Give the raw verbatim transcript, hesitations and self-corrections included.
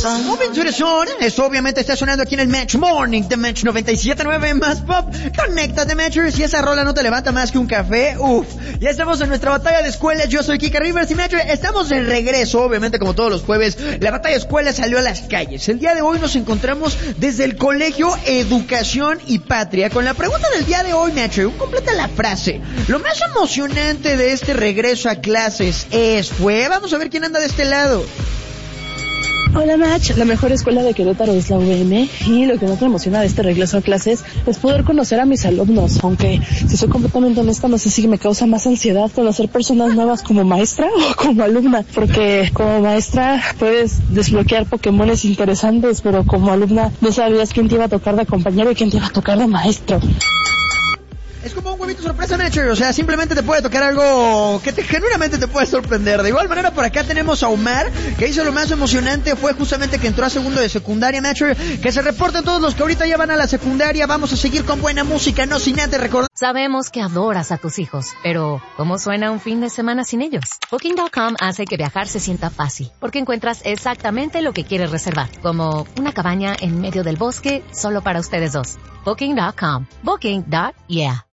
Moving to the Sun. Esto obviamente está sonando aquí en el Match Morning de Match noventa y siete punto nueve más pop. Conéctate, Matchers. Si esa rola no te levanta más que un café, uff. Ya estamos en nuestra batalla de escuela. Yo soy Kika Rivers y Matchers. Estamos de regreso, obviamente como todos los jueves. La batalla de escuela salió a las calles. El día de hoy nos encontramos desde el Colegio Educación y Patria con la pregunta del día de hoy, Matcher. Completa la frase. Lo más emocionante de este regreso a clases es, fue, vamos a ver quién anda de este lado. Hola Match, la mejor escuela de Querétaro es la U V M y lo que más me emociona de este regreso a clases es poder conocer a mis alumnos, aunque si soy completamente honesta no sé si me causa más ansiedad conocer personas nuevas como maestra o como alumna, porque como maestra puedes desbloquear Pokémones interesantes, pero como alumna no sabías quién te iba a tocar de compañero y quién te iba a tocar de maestro. Es como un huevito sorpresa, Matcher. O sea, simplemente te puede tocar algo que te, genuinamente te puede sorprender. De igual manera, por acá tenemos a Omar, que hizo lo más emocionante fue justamente que entró a segundo de secundaria, Matcher. Que se reporten todos los que ahorita ya van a la secundaria. Vamos a seguir con buena música, no sin antes recordar. Sabemos que adoras a tus hijos, pero ¿cómo suena un fin de semana sin ellos? Booking punto com hace que viajar se sienta fácil, porque encuentras exactamente lo que quieres reservar, como una cabaña en medio del bosque solo para ustedes dos. Booking punto com. Booking. Yeah.